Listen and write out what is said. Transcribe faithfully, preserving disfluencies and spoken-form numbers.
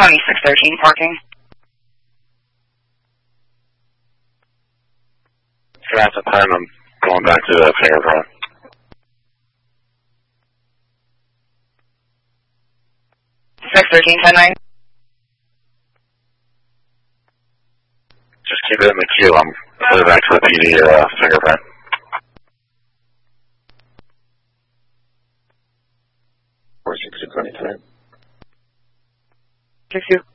County six thirteen parking. Transit time, I'm going back to the fingerprint. six thirteen, ten nine. Just keep it in the queue. I'm headed back to the P D uh, fingerprint. four six six twenty-three. Six two.